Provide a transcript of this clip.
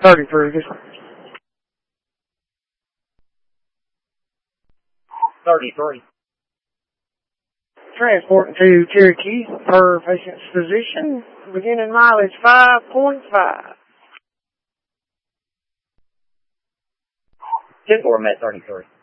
33. 33. Transporting to Cherokee per patient's physician. Beginning mileage 5.5. 10-4, I'm at 33.